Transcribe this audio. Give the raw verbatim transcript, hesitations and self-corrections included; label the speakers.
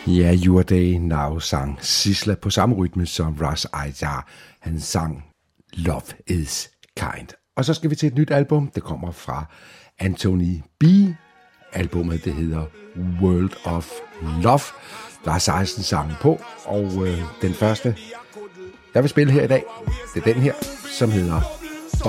Speaker 1: Ja, Your Day Now sang Sisla på samme rytme som Ras Aizar. Han sang Love is Kind. Og så skal vi til et nyt album. Det kommer fra Anthony B. Albummet, det hedder World of Love. Der er seksten sange på, og øh, den første, jeg vil spille her i dag, det er den her, som hedder